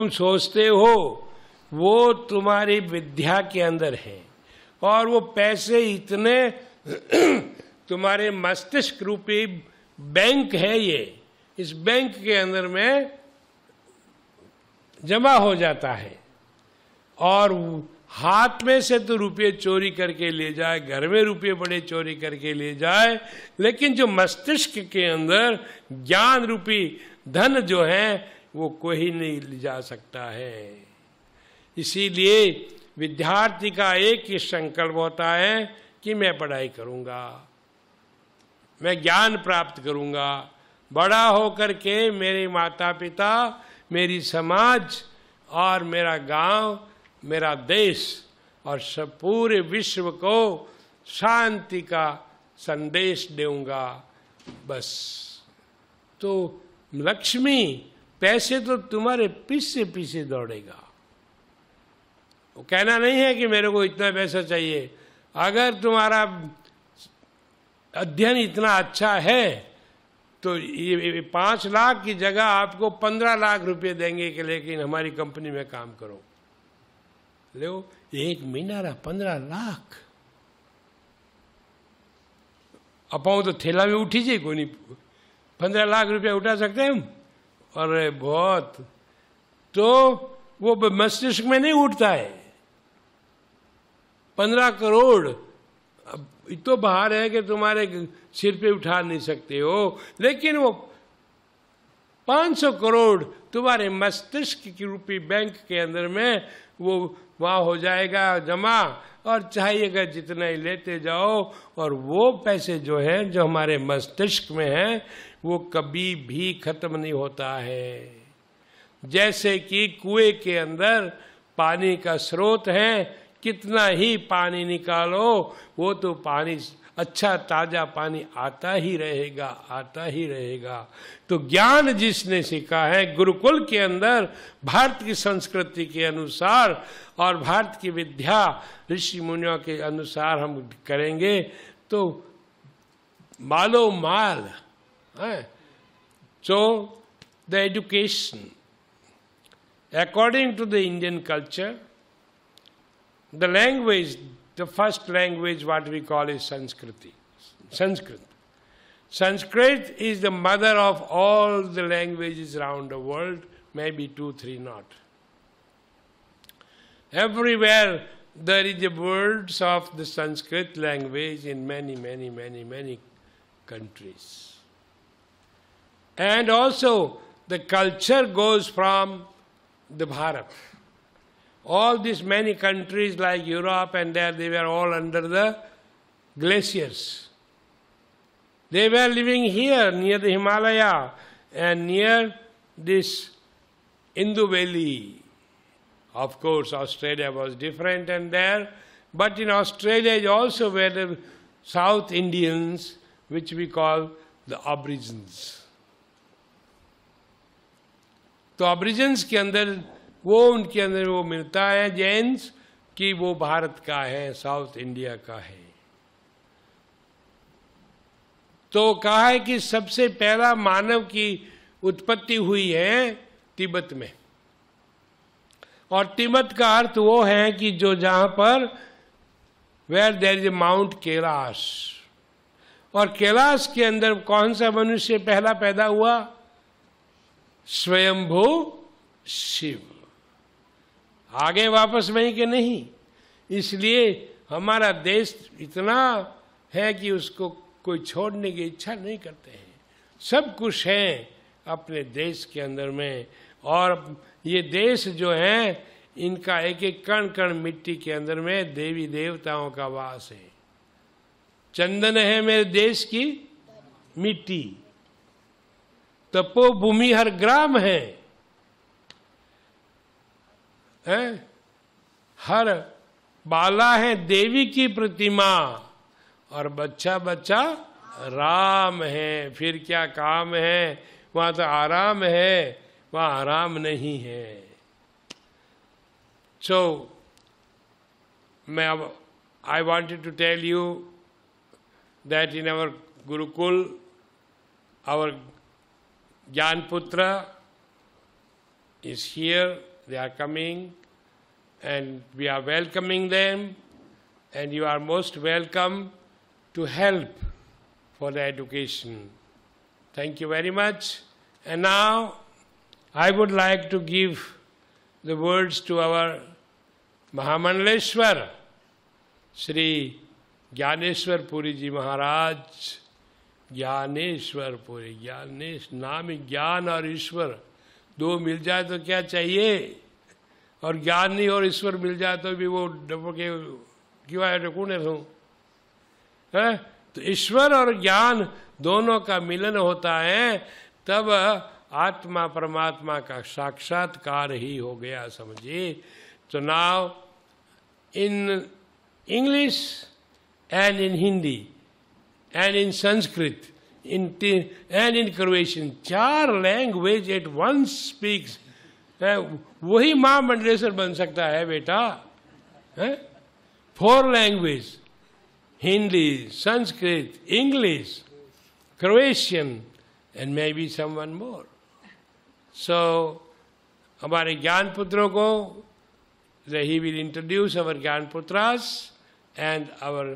तुम सोचते हो वो तुम्हारी विद्या के अंदर है, और वो पैसे इतने तुम्हारे मस्तिष्क रूपी बैंक है ये, इस बैंक के अंदर में जमा हो जाता है। और हाथ में से तो रुपये चोरी करके ले जाए, घर में रुपये बड़े चोरी करके ले जाए, लेकिन जो मस्तिष्क के अंदर ज्ञान रूपी धन जो है वो कोई नहीं ले जा सकता है। इसीलिए विद्यार्थी का एक ही संकल्प होता है कि मैं पढ़ाई करूंगा, मैं ज्ञान प्राप्त करूंगा, बड़ा होकर के मेरे माता पिता, मेरी समाज और मेरा गांव, मेरा देश और सब पूरे विश्व को शांति का संदेश दूंगा, बस। तो लक्ष्मी, पैसे तो तुम्हारे पीछे पीछे दौड़ेगा। वो कहना नहीं है कि मेरे को इतना पैसा चाहिए। अगर तुम्हारा अध्ययन इतना अच्छा है तो ये 5 लाख की जगह आपको 15 लाख रुपए देंगे कि लेकिन हमारी कंपनी में काम करो। लो, 1 महीना 15 लाख अपाऊ तो थैला में उठी जाए कोई नहीं। 15 लाख रुपया उठा सकते हैं हम? अरे बहुत। तो वो मस्तिष्क में नहीं उठता है। 15 करोड़ अब तो बाहर है कि तुम्हारे सिर पे उठा नहीं सकते हो, लेकिन वो 500 करोड़ तुम्हारे मस्तिष्क की रूपी बैंक के अंदर में वो वहाँ हो जाएगा जमा, और चाहिएगा जितना ही लेते जाओ। और वो पैसे जो है, जो हमारे मस्तिष्क में है, वो कभी भी खत्म नहीं होता है। जैसे कि कुएं के अंदर पानी का स्रोत है, कितना ही पानी निकालो वो तो पानी अच्छा ताजा पानी आता ही रहेगा, आता ही रहेगा। तो ज्ञान जिसने सीखा है गुरुकुल के अंदर, भारत की संस्कृति के अनुसार और भारत की विद्या ऋषि मुनियों के अनुसार हम करेंगे तो मालो माल है। So the education according to the Indian culture, the language, the first language what we call is Sanskrit. Sanskrit is the mother of all the languages around the world, maybe 2-3 not. Everywhere there is the words of the Sanskrit language in many countries. And also the culture goes from the Bharat. All these many countries like Europe and there, they were all under the glaciers. They were living here near the Himalaya and near this Indus Valley. Of course, Australia was different and there, but in Australia also were the South Indians, which we call the Aborigines. तो अब्रिजन्स के अंदर वो, उनके अंदर वो मिलता है जैन्स कि वो भारत का है, साउथ इंडिया का है। तो कहा है कि सबसे पहला मानव की उत्पत्ति हुई है तिब्बत में, और तिब्बत का अर्थ वो है कि जो जहां पर where there is a mount Kailash, और कैलाश के अंदर कौन सा मनुष्य पहला पैदा हुआ? स्वयंभू शिव। आगे वापस वहीं के नहीं। इसलिए हमारा देश इतना है कि उसको कोई छोड़ने की इच्छा नहीं करते हैं। सब कुछ है अपने देश के अंदर में, और ये देश जो है इनका एक एक कण कण मिट्टी के अंदर में देवी देवताओं का वास है। चंदन है मेरे देश की मिट्टी, तपोभूमि हर ग्राम है, हर बाला है देवी की प्रतिमा, और बच्चा बच्चा राम है। फिर क्या काम है? वहां तो आराम है, वहां आराम नहीं है। सो मैं अब I wanted to tell you that in our Gurukul our Jnanputra is here they are coming, and we are welcoming them, and you are most welcome to help for the education. Thank you very much. And now, I would like to give the words to our Mahamandaleshwar, Sri Gyaneshwar Puri Ji Maharaj. Dnyaneshwar पूरे ज्ञानेश नाम ही ज्ञान और ईश्वर दो मिल जाए तो क्या चाहिए, और ज्ञान नहीं और ईश्वर मिल जाए तो भी वो डबके क्यों आए ढकूने है। तो ईश्वर और ज्ञान दोनों का मिलन होता है तब आत्मा परमात्मा का साक्षात्कार ही हो गया, समझिए। तो now in English and in Hindi and in Sanskrit, and in Croatian, 4 language at once speaks. वही महामंडलेश्वर बन सकता है बेटा। 4 language, Hindi, Sanskrit, English, Croatian, and maybe someone more. So, हमारे ज्ञान पुत्रों को, he will introduce our ज्ञान putras and our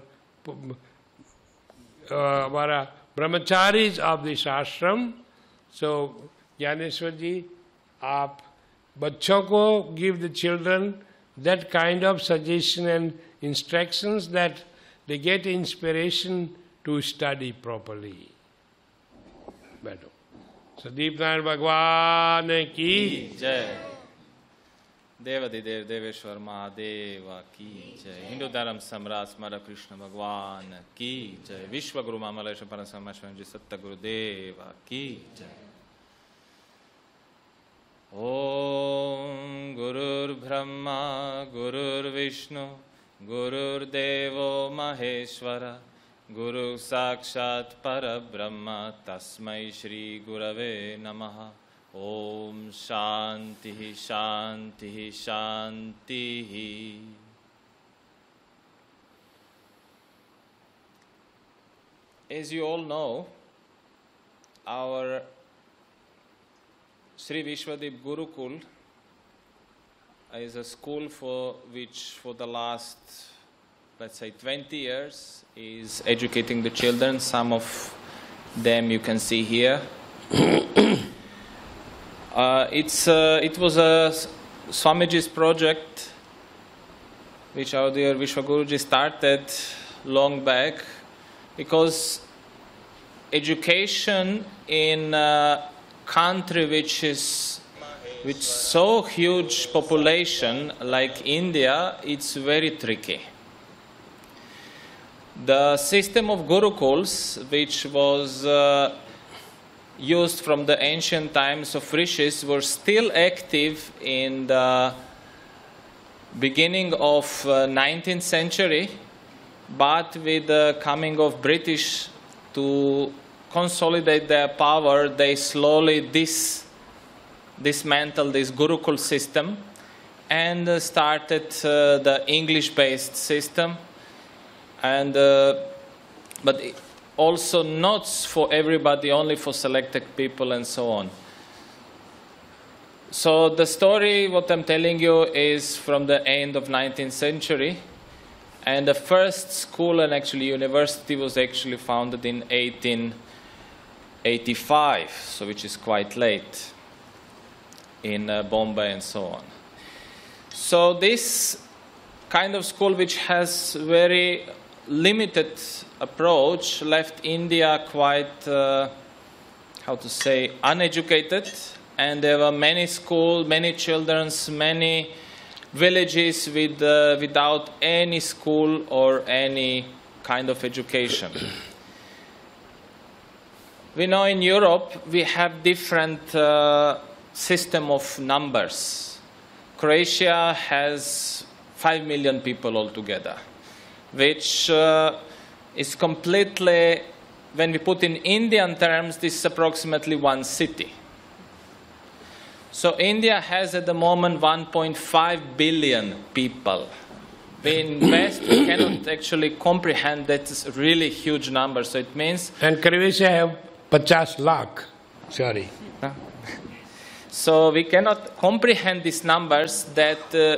brahmacharis of this ashram. So, Gyaneshwar ji, आप बच्चों को give the children that kind of suggestion and instructions that they get inspiration to study properly. बैठो। सदीप नारायण भगवान की जय। देवाधिदेव देवेश्वर महादेव की जय। हिंदू धर्म सम्राट स्मरण कृष्ण भगवान की जय। विश्व गुरु मामलेश्वर परम जी सत्य गुरुदेव की जय। ओम गुरुर्ब्रह्मा गुरुर्विष्णु गुरुर्देवो महेश्वर गुरु साक्षात् परब्रह्म तस्मै श्री गुरवे नमः। ओम शांति शांति शांति। As you all know, our Sri Vishwadeep Gurukul is a school for which for the last, let's say, 20 years is educating the children. Some of them you can see here. It was a Swamiji's project which our dear Vishwaguruji started long back, because education in a country with so huge population like India, it's very tricky. The system of Gurukuls, which was used from the ancient times of rishis, were still active in the beginning of 19th century, but with the coming of British to consolidate their power, they slowly dismantled this Gurukul system and started the English-based system, and but also not for everybody, only for selected people and so on. So the story, what I'm telling you, is from the end of 19th century, and the first school and actually university was actually founded in 1885, so which is quite late, in Bombay and so on. So this kind of school, which has very limited approach, left India quite, how to say, uneducated, and there were many schools, many children, many villages without any school or any kind of education. We know in Europe we have different system of numbers. Croatia has 5 million people altogether, which is completely, when we put in Indian terms, this is approximately 1 city. So India has at the moment 1.5 billion people. We in West we cannot actually comprehend that it's a really huge number. So it means... And Croatia have 50 lakh. Sorry. So we cannot comprehend these numbers that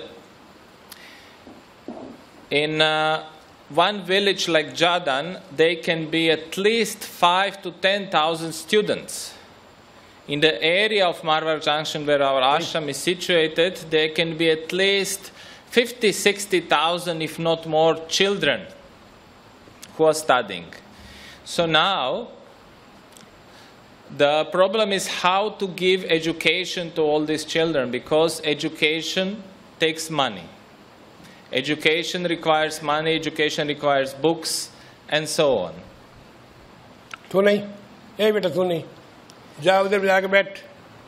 in one village like Jadan, they can be at least 5,000 to 10,000 students. In the area of Marwar Junction where our ashram is situated, there can be at least 50,000, 60,000, if not more, children who are studying. So now, the problem is how to give education to all these children, because education takes money. Education requires money, education requires books, and so on. तू नहीं, ए बेटा तू नहीं, जा उधर जाके बैठ.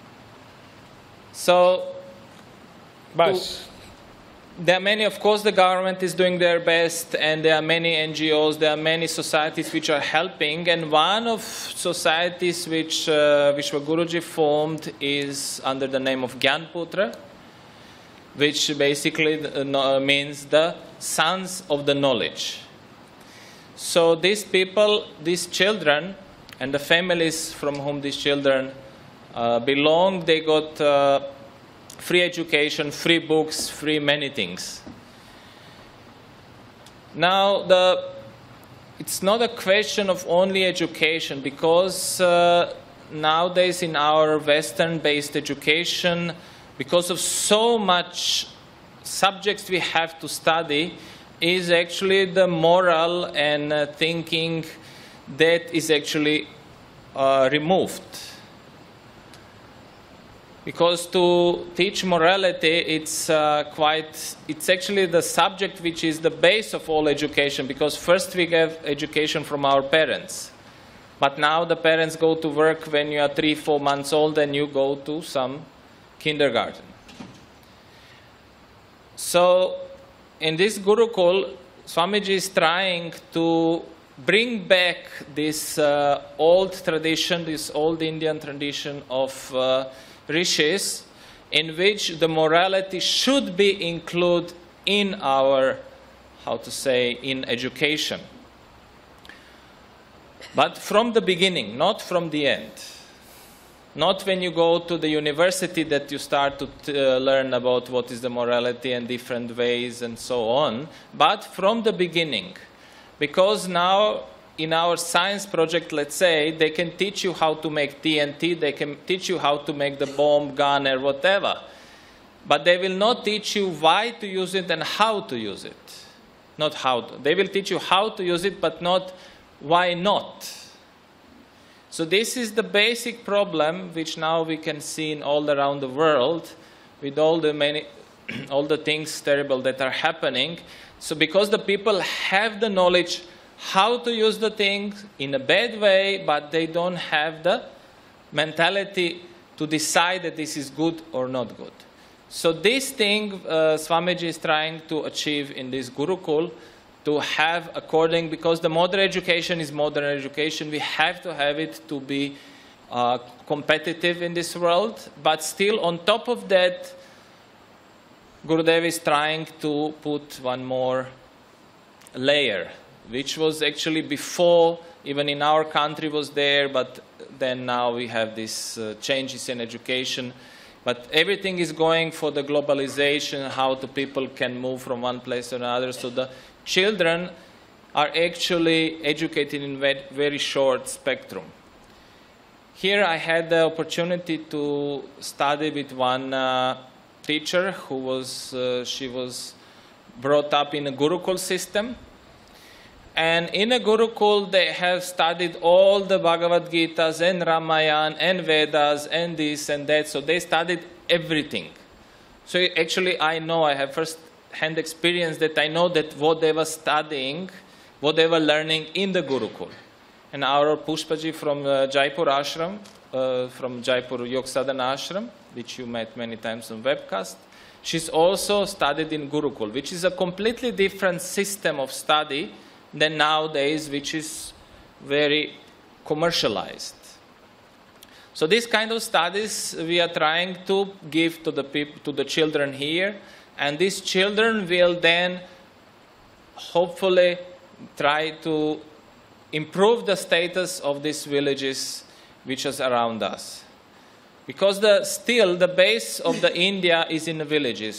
So, बस. there are many, of course the government is doing their best, and there are many NGOs, there are many societies which are helping, and one of societies which Vishwa Guruji formed is under the name of Gyanputra, which basically means the sons of the knowledge. So these people, these children, and the families from whom these children belong, they got free education, free books, free many things. Now, it's not a question of only education, because nowadays in our Western-based education, because of so much subjects we have to study, is actually the moral and thinking that is actually removed. Because to teach morality, it's actually the subject which is the base of all education, because first we have education from our parents. But now the parents go to work when you are 3-4 months old and you go to some kindergarten. So in this Gurukul, Swamiji is trying to bring back this old tradition, this old Indian tradition of rishis, in which the morality should be included in our, in education. But from the beginning, not from the end. Not when you go to the university that you start to learn about what is the morality and different ways and so on, but from the beginning. Because now, in our science project, let's say, they can teach you how to make TNT, they can teach you how to make the bomb, gun, or whatever. But they will not teach you why to use it and how to use it. Not how to. They will teach you how to use it, but not why not. So this is the basic problem which now we can see in all around the world with all the things terrible that are happening. So because the people have the knowledge how to use the things in a bad way, but they don't have the mentality to decide that this is good or not good. So this thing Swamiji is trying to achieve in this Gurukul, to have according, because the modern education is modern education, we have to have it to be competitive in this world, but still on top of that, Gurudev is trying to put one more layer, which was actually before, even in our country was there, but then now we have these changes in education. But everything is going for the globalization, how the people can move from one place to another. So the children are actually educated in very short spectrum. Here I had the opportunity to study with one teacher who was, she was brought up in a Gurukul system. And in a Gurukul, they have studied all the Bhagavad Gitas and Ramayana and Vedas and this and that. So they studied everything. So actually, I know, I have first-hand experience that I know that what they were studying, what they were learning in the Gurukul. And our Pushpaji from Jaipur Ashram, from Jaipur Yog Sadhana Ashram, which you met many times on webcast, she's also studied in Gurukul, which is a completely different system of study than nowadays, which is very commercialized. So this kind of studies we are trying to give to the people, to the children here, and these children will then hopefully try to improve the status of these villages which is around us. Because still the base of the India is in the villages.